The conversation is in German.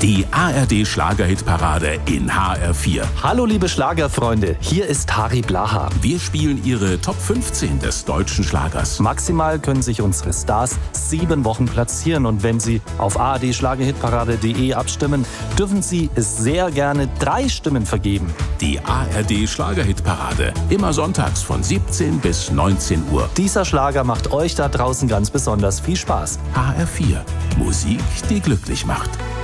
Die ARD Schlagerhitparade in HR4. Hallo liebe Schlagerfreunde, hier ist Harry Blaha. Wir spielen Ihre Top 15 des deutschen Schlagers. Maximal können sich unsere Stars 7 Wochen platzieren und wenn Sie auf ardschlagerhitparade.de abstimmen, dürfen Sie sehr gerne 3 Stimmen vergeben. Die ARD Schlagerhitparade, immer sonntags von 17 bis 19 Uhr. Dieser Schlager macht euch da draußen ganz besonders viel Spaß. HR4, Musik, die glücklich macht.